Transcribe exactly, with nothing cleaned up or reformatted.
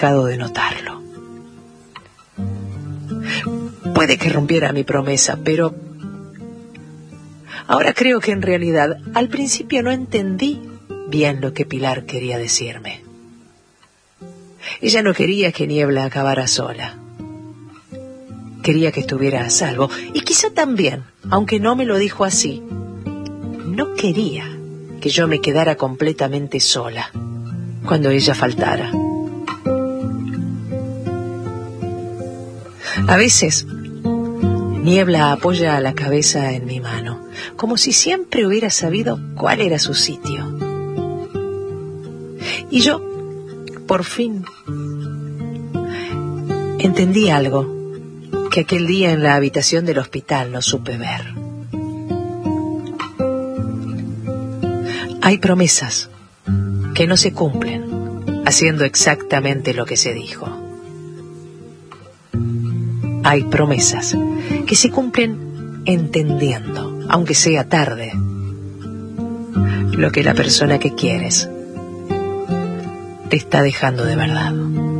dejado de notarlo. Puede que rompiera mi promesa, pero ahora creo que en realidad al principio no entendí bien lo que Pilar quería decirme. Ella no quería que Niebla acabara sola. Quería que estuviera a salvo. Y quizá también, aunque no me lo dijo así, no quería que yo me quedara completamente sola cuando ella faltara. A veces, Niebla apoya la cabeza en mi mano, como si siempre hubiera sabido cuál era su sitio. Y yo, por fin, entendí algo que aquel día en la habitación del hospital no supe ver. Hay promesas que no se cumplen haciendo exactamente lo que se dijo. Hay promesas que se cumplen entendiendo, aunque sea tarde, lo que la persona que quieres te está dejando de verdad.